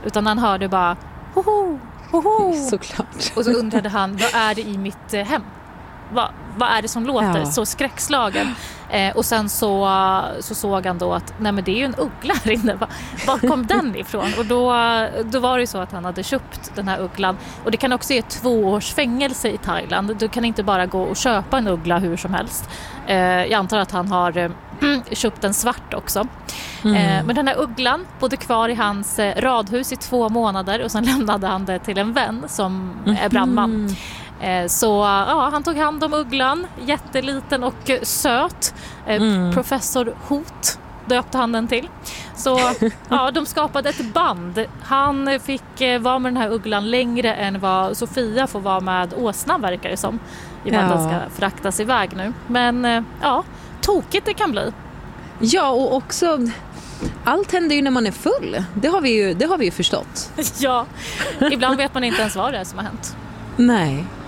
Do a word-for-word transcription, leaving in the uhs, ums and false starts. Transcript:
utan han hörde bara hoho, hoho. Såklart. Och så undrade han, vad är det i mitt eh, hem? Vad, vad är det som låter? Ja. Så skräckslagen. Eh, och sen så, så såg han då att nej men det är ju en uggla här inne. Var, var kom den ifrån? Och då, då var det ju så att han hade köpt den här ugglan. Och det kan också ge två års fängelse i Thailand. Du kan inte bara gå och köpa en uggla hur som helst. Eh, jag antar att han har eh, köpt en svart också. Mm. Eh, men den här ugglan bodde kvar i hans eh, radhus i två månader. Och sen lämnade han det till en vän som är brandman. Mm. Så ja, han tog hand om ugglan, jätteliten och söt. Mm. Professor Hot döpte han den till. Så ja, de skapade ett band. Han fick vara med den här ugglan längre än vad Sofia får vara med åsnan, verkar det som. I vad ja. Den ska fraktas iväg nu. Men ja, tokigt det kan bli. Ja, och också allt händer ju när man är full. Det har vi ju, det har vi ju förstått. Ja, ibland vet man inte ens vad det är som har hänt. Nej.